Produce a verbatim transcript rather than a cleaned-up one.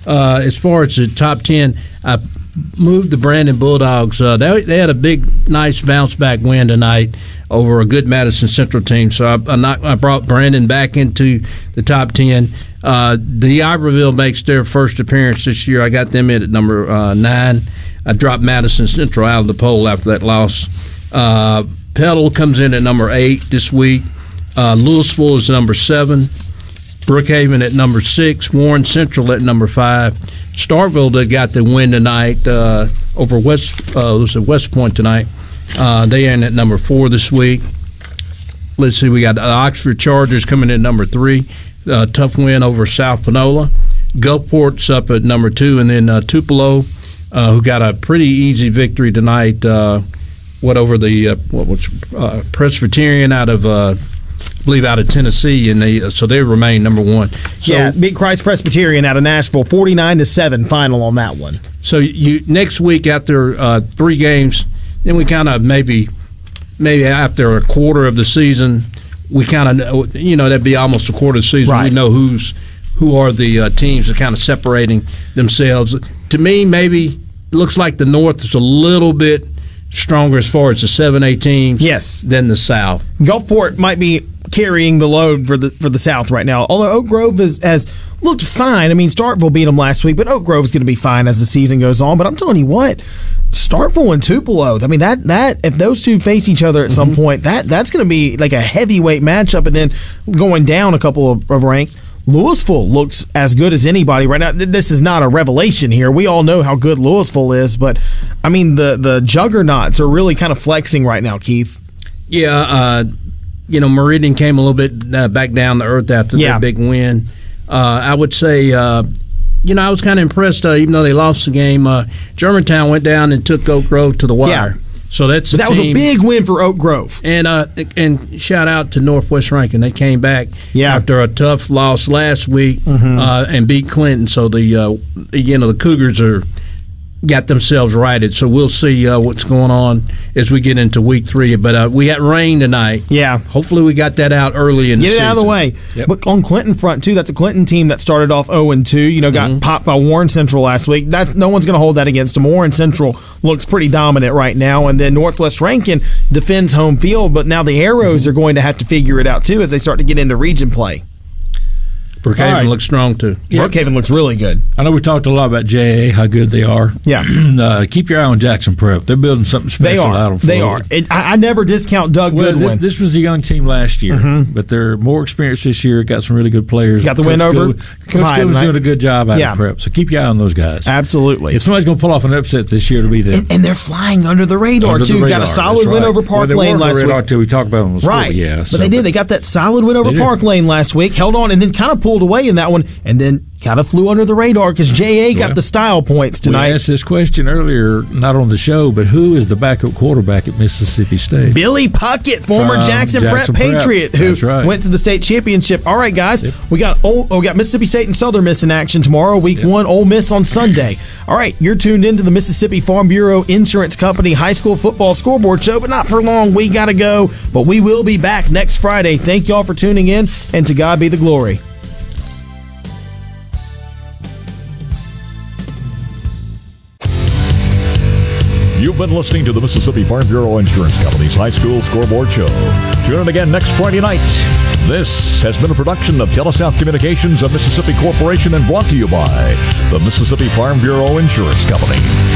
uh, as far as the top ten, I moved the Brandon Bulldogs. Uh, they, they had a big, nice bounce-back win tonight over a good Madison Central team. So I, I, not, I brought Brandon back into the top ten. Uh, the Iberville makes their first appearance this year. I got them in at number uh, nine. I dropped Madison Central out of the poll after that loss. Uh, Petal comes in at number eight this week. Uh, Louisville is number seven. Brookhaven at number six. Warren Central at number five. Starkville that got the win tonight uh, over West uh, was at West Point tonight. Uh, they end at number four this week. Let's see, we got the Oxford Chargers coming in at number three. Uh, tough win over South Panola. Gulfport's up at number two, and then uh, Tupelo, uh, who got a pretty easy victory tonight. Uh, what over the uh, what was uh, Presbyterian out of uh, I believe out of Tennessee, and they so they remain number one. So, yeah, beat Christ Presbyterian out of Nashville, forty-nine to seven final on that one. So you next week after uh, three games, then we kind of maybe maybe after a quarter of the season, we kind of you know that'd be almost a quarter of the season. Right. We know who's who are the uh, teams that kind of separating themselves. To me, maybe it looks like the North is a little bit stronger as far as the seven A teams. Yes. Than the South. Gulfport might be carrying the load for the for the South right now. Although Oak Grove is, has looked fine. I mean, Starkville beat them last week, but Oak Grove is going to be fine as the season goes on. But I'm telling you what, Starkville and Tupelo, I mean, that, that if those two face each other at some mm-hmm. point, that that's going to be like a heavyweight matchup. And then going down a couple of, of ranks, Louisville looks as good as anybody right now. This is not a revelation here. We all know how good Louisville is, but, I mean, the, the juggernauts are really kind of flexing right now, Keith. Yeah, uh, you know, Meridian came a little bit uh, back down to earth after yeah. their big win. Uh, I would say, uh, you know, I was kind of impressed, uh, even though they lost the game. Uh, Germantown went down and took Oak Grove to the wire. Yeah. So that's a that team. was a big win for Oak Grove. And uh, and shout out to Northwest Rankin. They came back yeah. after a tough loss last week mm-hmm. uh, and beat Clinton. So the uh, you know the Cougars are got themselves righted. So we'll see uh, what's going on as we get into week three. But uh, we got rain tonight. Yeah. Hopefully we got that out early in Get the season. Get it out of the way. Yep. But on Clinton front, too, that's a Clinton team that started off oh and two. You know, got mm-hmm. popped by Warren Central last week. That's no one's going to hold that against them. Warren Central looks pretty dominant right now. And then Northwest Rankin defends home field. But now the Arrows mm-hmm. are going to have to figure it out, too, as they start to get into region play. Brookhaven right. looks strong, too. Yep. Brookhaven looks really good. I know we talked a lot about J A, how good they are. Yeah. uh, keep your eye on Jackson Prep. They're building something special they are. out on They are. It, I, I never discount Doug well, Goodwin. This, this was a young team last year, mm-hmm. but they're more experienced this year. Got some really good players. Got the Coach win over. Good, Coach Good was doing a good job out yeah. of Prep, so keep your eye on those guys. Absolutely. If somebody's going to pull off an upset this year, it'll be them. And, and they're flying under the radar, under too. The radar, got a solid right. win over Park well, Lane last the radar week. Till we talked about them on the right. school, yeah. But so, they did. They got that solid win over Park Lane last week, held on, and then kind of pulled away in that one, and then kind of flew under the radar because J A got well, the style points tonight. We asked this question earlier, not on the show, but who is the backup quarterback at Mississippi State? Billy Puckett, former From Jackson, Jackson Prep Prep. Patriot, who right. went to the state championship. All right, guys, yep. we got old, oh, we got Mississippi State and Southern Miss in action tomorrow. Week yep. one, Ole Miss on Sunday. All right, you're tuned into the Mississippi Farm Bureau Insurance Company High School Football Scoreboard Show, but not for long. We got to go, but we will be back next Friday. Thank y'all for tuning in, and to God be the glory. You've been listening to the Mississippi Farm Bureau Insurance Company's High School Scoreboard Show. Tune in again next Friday night. This has been a production of TeleSouth Communications of Mississippi Corporation and brought to you by the Mississippi Farm Bureau Insurance Company.